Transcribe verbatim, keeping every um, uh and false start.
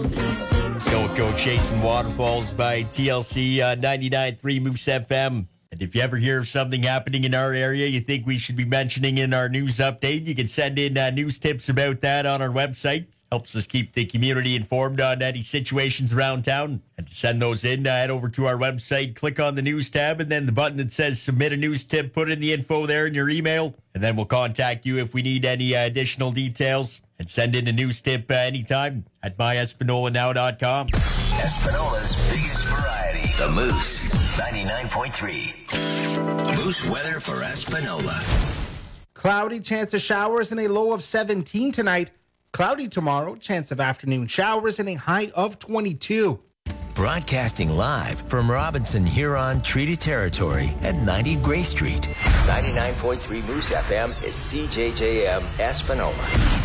Don't Go Chasing Waterfalls by T L C uh, ninety-nine point three Moose F M. And if you ever hear of something happening in our area you think we should be mentioning in our news update, you can send in uh, news tips about that on our website. Helps us keep the community informed on any situations around town. And to send those in, uh, head over to our website, click on the news tab, and then the button that says submit a news tip, put in the info there in your email, and then we'll contact you if we need any uh, additional details. And send in a news tip uh, anytime at my espanola now dot com. Espanola's biggest variety. The Moose, ninety-nine point three. Moose weather for Espanola. Cloudy, chance of showers, and a low of seventeen tonight. Cloudy tomorrow, chance of afternoon showers, and a high of twenty-two. Broadcasting live from Robinson Huron Treaty Territory at ninety Gray Street. ninety-nine point three Moose F M is C J J M Espanola.